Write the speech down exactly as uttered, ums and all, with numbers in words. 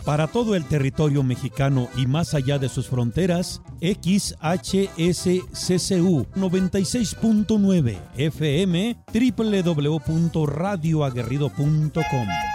Para todo el territorio mexicano y más allá de sus fronteras, X H S C C U noventa y seis punto nueve F M, doble u doble u doble u punto radio aguerrido punto com.